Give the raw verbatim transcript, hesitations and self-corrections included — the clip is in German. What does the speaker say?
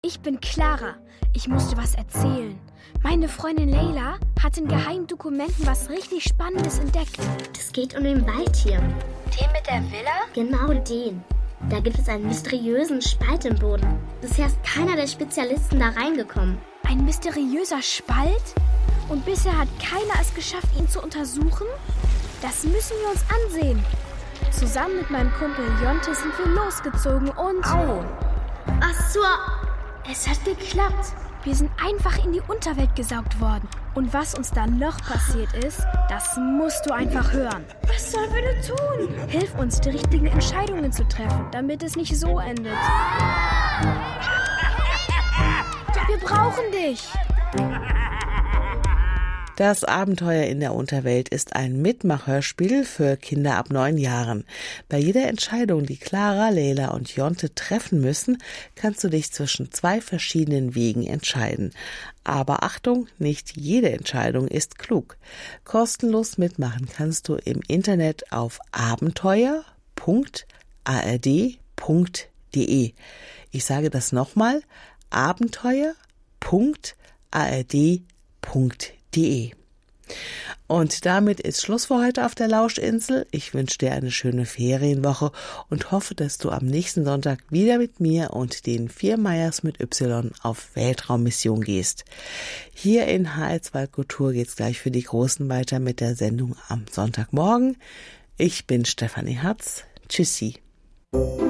Ich bin Clara. Ich musste was erzählen. Meine Freundin Leila hat in geheimen Dokumenten was richtig Spannendes entdeckt. Es geht um den Wald hier. Den mit der Villa? Genau den. Da gibt es einen mysteriösen Spalt im Boden. Bisher ist keiner der Spezialisten da reingekommen. Ein mysteriöser Spalt? Und bisher hat keiner es geschafft, ihn zu untersuchen? Das müssen wir uns ansehen. Zusammen mit meinem Kumpel Jonte sind wir losgezogen und... Au! Ach so, es hat geklappt. Wir sind einfach in die Unterwelt gesaugt worden. Und was uns dann noch passiert ist, das musst du einfach hören. Was sollen wir denn tun? Hilf uns, die richtigen Entscheidungen zu treffen, damit es nicht so endet. Wir brauchen dich. Das Abenteuer in der Unterwelt ist ein Mitmachhörspiel für Kinder ab neun Jahren. Bei jeder Entscheidung, die Clara, Leila und Jonte treffen müssen, kannst du dich zwischen zwei verschiedenen Wegen entscheiden. Aber Achtung, nicht jede Entscheidung ist klug. Kostenlos mitmachen kannst du im Internet auf abenteuer punkt a r d punkt d e. Ich sage das nochmal, abenteuer punkt a r d punkt d e. Und damit ist Schluss für heute auf der Lauschinsel. Ich wünsche dir eine schöne Ferienwoche und hoffe, dass du am nächsten Sonntag wieder mit mir und den vier Meyers mit Y auf Weltraummission gehst. Hier in H R zwei Kultur geht's gleich für die Großen weiter mit der Sendung am Sonntagmorgen. Ich bin Stefanie Hatz. Tschüssi.